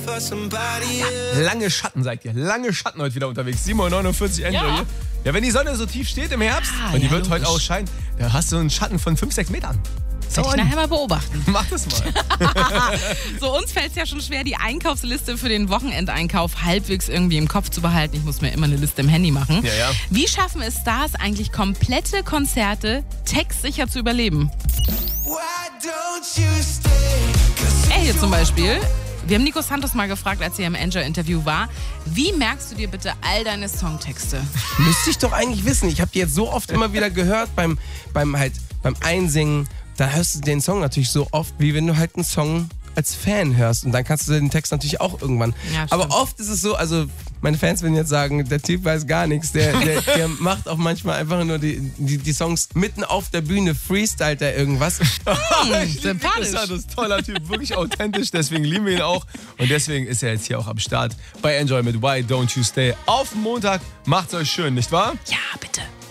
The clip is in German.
Lange Schatten, seid ihr. Lange Schatten heute wieder unterwegs. 7:49 Uhr, Enjoy hier. Ja, wenn die Sonne so tief steht im Herbst und die wird heute auch scheinen, da hast du einen Schatten von 5-6 Metern. Werde ich nachher mal beobachten. Mach das mal. So, uns fällt es ja schon schwer, die Einkaufsliste für den Wochenendeinkauf halbwegs irgendwie im Kopf zu behalten. Ich muss mir immer eine Liste im Handy machen. Ja. Wie schaffen es Stars eigentlich, komplette Konzerte textsicher zu überleben? Er hier zum Beispiel. Wir haben Nico Santos mal gefragt, als er im Enjoy-Interview war, wie merkst du dir bitte all deine Songtexte? Müsste ich doch eigentlich wissen. Ich habe die jetzt so oft immer wieder gehört beim Einsingen. Da hörst du den Song natürlich so oft, wie wenn du halt einen Song als Fan hörst. Und dann kannst du den Text natürlich auch irgendwann. Ja, aber oft ist es so, also meine Fans werden jetzt sagen, der Typ weiß gar nichts. Der macht auch manchmal einfach nur die Songs mitten auf der Bühne, freestylt er irgendwas. Sympathisch. Das ist ein toller Typ, wirklich authentisch, deswegen lieben wir ihn auch. Und deswegen ist er jetzt hier auch am Start bei Enjoy mit Why Don't You Stay auf Montag. Macht's euch schön, nicht wahr? Ja, bitte.